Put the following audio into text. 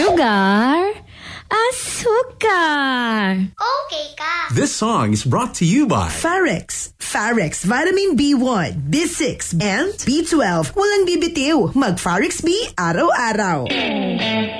Sugar? Azúcar. Okay ka. This song is brought to you by Farex. Farex Vitamin B1, B6, and B12. Walang bibitiw. Mag Farex B araw-araw.